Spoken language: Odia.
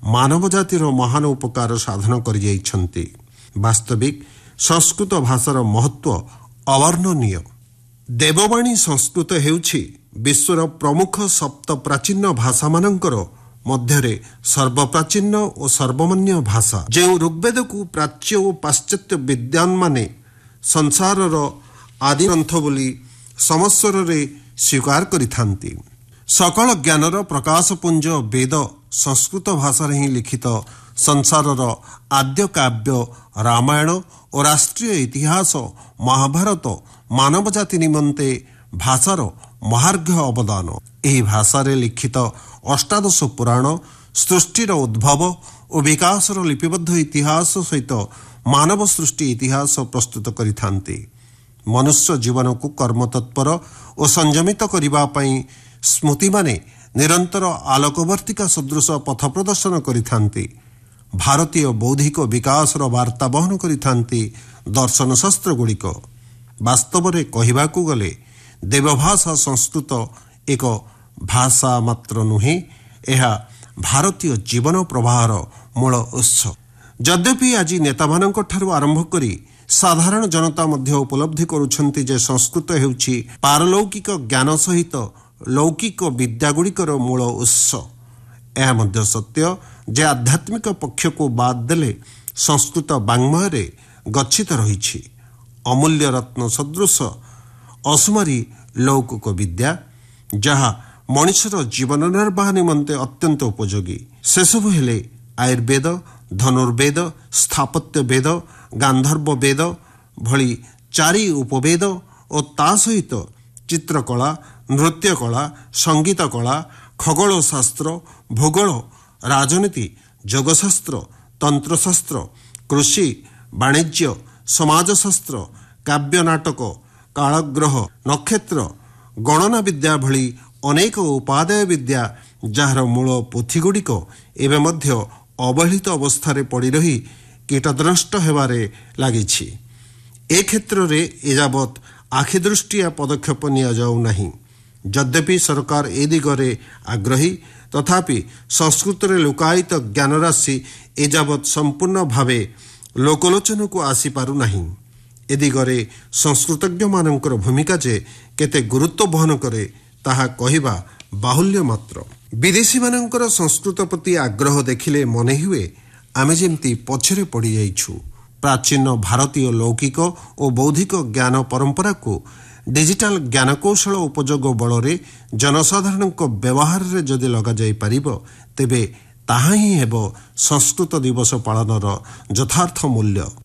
ମାନବ ଜାତିର ମହାନ ଉପକାର ସାଧନ କରିଯାଇଛନ୍ତି। ବାସ୍ତବିକ ସଂସ୍କୃତ ଭାଷାର ମହତ୍ତ୍ୱ ଅବର୍ଣ୍ଣନୀୟ। ଦେବବାଣୀ ସଂସ୍କୃତ ହେଉଛି ବିଶ୍ୱର ପ୍ରମୁଖ ସପ୍ତ ପ୍ରାଚୀନ ଭାଷାମାନଙ୍କର ମଧ୍ୟରେ ସର୍ବପ୍ରାଚୀନ ଓ ସର୍ବମାନ୍ୟ ଭାଷା। ଯେଉଁ ଋଗ୍ବେଦକୁ ପ୍ରାଚ୍ୟ ଓ ପାଶ୍ଚାତ୍ୟ ବିଦ୍ୱାନମାନେ ସଂସାରର ଆଦି ଗ୍ରନ୍ଥ ବୋଲି ସମସ୍ୱରରେ ସ୍ୱୀକାର କରିଥାନ୍ତି। ସକଳ ଜ୍ଞାନର ପ୍ରକାଶପୁଞ୍ଜ ବେଦ ସଂସ୍କୃତ ଭାଷାରେ ହିଁ ଲିଖିତ। ସଂସାରର ଆଦ୍ୟ କାବ୍ୟ ରାମାୟଣ ଓ ରାଷ୍ଟ୍ରୀୟ ଇତିହାସ ମହାଭାରତ ମାନବ ଜାତି ନିମନ୍ତେ ଭାଷାର ମହାର୍ଘ୍ୟ ଅବଦାନ। ଏହି ଭାଷାରେ ଲିଖିତ ଅଷ୍ଟାଦଶ ପୁରାଣ ସୃଷ୍ଟିର ଉଦ୍ଭବ ଓ ବିକାଶର ଲିପିବଦ୍ଧ ଇତିହାସ ସହିତ ମାନବ ସୃଷ୍ଟି ଇତିହାସ ପ୍ରସ୍ତୁତ କରିଥାନ୍ତି। ମନୁଷ୍ୟ ଜୀବନକୁ କର୍ମତତ୍ପର ଓ ସଂଯମିତ କରିବା ପାଇଁ ସ୍ମୃତିମାନେ ନିରନ୍ତର ଆଲୋକବର୍ତ୍ତିକା ସଦୃଶ ପଥ ପ୍ରଦର୍ଶନ କରିଥାନ୍ତି। ଭାରତୀୟ ବୌଦ୍ଧିକ ବିକାଶର ବାର୍ତ୍ତା ବହନ କରିଥାନ୍ତି ଦର୍ଶନଶାସ୍ତ୍ରଗୁଡ଼ିକ। ବାସ୍ତବରେ କହିବାକୁ ଗଲେ ଦେବଭାଷା ସଂସ୍କୃତ ଏକ ଭାଷା ମାତ୍ର ନୁହେଁ, ଏହା ଭାରତୀୟ ଜୀବନ ପ୍ରବାହର ମୂଳ ଉତ୍ସ। ଯଦ୍ୟପି ଆଜି ନେତାମାନଙ୍କଠାରୁ ଆରମ୍ଭ କରି ସାଧାରଣ ଜନତା ମଧ୍ୟ ଉପଲବ୍ଧି କରୁଛନ୍ତି ଯେ ସଂସ୍କୃତ ହେଉଛି ପାରଲୌକିକ ଜ୍ଞାନ ସହିତ ଲୌକିକ ବିଦ୍ୟାଗୁଡ଼ିକର ମୂଳ ଉତ୍ସ। ଏହା ମଧ୍ୟ ସତ୍ୟ ଯେ ଆଧ୍ୟାତ୍ମିକ ପକ୍ଷକୁ ବାଦ ଦେଲେ ସଂସ୍କୃତ ବାଙ୍ଗ୍ମୟରେ ଗଚ୍ଛିତ ରହିଛି ଅମୂଲ୍ୟ ରତ୍ନ ସଦୃଶ ଅସୁମାରୀ ଲୌକିକ ବିଦ୍ୟା, ଯାହା ମଣିଷର ଜୀବନ ନିର୍ବାହ ନିମନ୍ତେ ଅତ୍ୟନ୍ତ ଉପଯୋଗୀ। ସେସବୁ ହେଲେ ଆୟୁର୍ବେଦ, ଧନୁର୍ବେଦ, ସ୍ଥାପତ୍ୟ ବେଦ, ଗାନ୍ଧର୍ବ ବେଦ ଭଳି 4 ଉପବେଦ ଓ ତା ସହିତ ଚିତ୍ରକଳା, ନୃତ୍ୟକଳା, ସଙ୍ଗୀତ କଳା, ଖଗୋଳଶାସ୍ତ୍ର, ଭୂଗୋଳ, ରାଜନୀତି, ଯୋଗଶାସ୍ତ୍ର, ତନ୍ତ୍ରଶାସ୍ତ୍ର, କୃଷି, ବାଣିଜ୍ୟ, ସମାଜଶାସ୍ତ୍ର, କାବ୍ୟ ନାଟକ, କାଳଗ୍ରହ, ନକ୍ଷତ୍ର, ଗଣନା ବିଦ୍ୟା ଭଳି ଅନେକ ଉପାଦେୟ ବିଦ୍ୟା, ଯାହାର ମୂଳ ପୋଥିଗୁଡ଼ିକ ଏବେ ମଧ୍ୟ ଅବହେଳିତ ଅବସ୍ଥାରେ ପଡ଼ି ରହି କୀଟଦ୍ରଷ୍ଟ ହେବାରେ ଲାଗିଛି। ଏ କ୍ଷେତ୍ରରେ ଏଯାବତ୍ ଆଖିଦୃଷ୍ଟିଆ ପଦକ୍ଷେପ ନିଆଯାଉ ନାହିଁ। ଯଦ୍ୟପି ସରକାର ଏ ଦିଗରେ ଆଗ୍ରହୀ, ତଥାପି ସଂସ୍କୃତରେ ଲୁକାୟିତ ଜ୍ଞାନରାଶି ଏଯାବତ୍ ସମ୍ପୂର୍ଣ୍ଣ ଭାବେ ଲୋକଲୋଚନକୁ ଆସିପାରୁନାହିଁ। ଏ ଦିଗରେ ସଂସ୍କୃତଜ୍ଞମାନଙ୍କର ଭୂମିକା ଯେ କେତେ ଗୁରୁତ୍ୱ ବହନ କରେ ତାହା କହିବା ବାହୁଲ୍ୟ ମାତ୍ର। ବିଦେଶୀମାନଙ୍କର ସଂସ୍କୃତ ପ୍ରତି ଆଗ୍ରହ ଦେଖିଲେ ମନେ ହୁଏ ଆମେ ଯେମିତି ପଛରେ ପଡ଼ିଯାଇଛୁ। ପ୍ରାଚୀନ ଭାରତୀୟ ଲୌକିକ ଓ ବୌଦ୍ଧିକ ଜ୍ଞାନ ପରମ୍ପରାକୁ ଡିଜିଟାଲ ଜ୍ଞାନକୌଶଳ ଉପଯୋଗ ବଳରେ ଜନସାଧାରଣଙ୍କ ବ୍ୟବହାରରେ ଯଦି ଲଗାଯାଇପାରିବ, ତେବେ ତାହା ହିଁ ହେବ ସଂସ୍କୃତ ଦିବସ ପାଳନର ଯଥାର୍ଥ ମୂଲ୍ୟ।